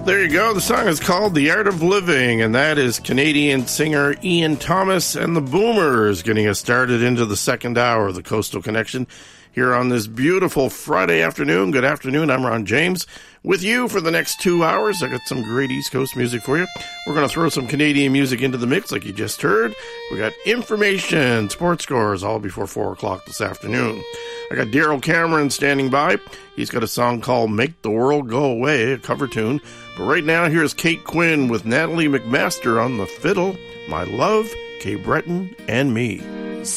There you go. The song is called The Art of Living, and that is Canadian singer Ian Thomas and the Boomers getting us started into the second hour of the Coastal Connection here on this beautiful Friday afternoon. Good afternoon. I'm Ron James with you for the next 2 hours. I got some great East Coast music for you. We're going to throw some Canadian music into the mix like you just heard. We got information, sports scores, all before 4 o'clock this afternoon. I got Daryl Cameron standing by. He's got a song called Make the World Go Away, a cover tune. But right now, here's Kate Quinn with Natalie McMaster on the fiddle. My Love, Kay Breton, and Me.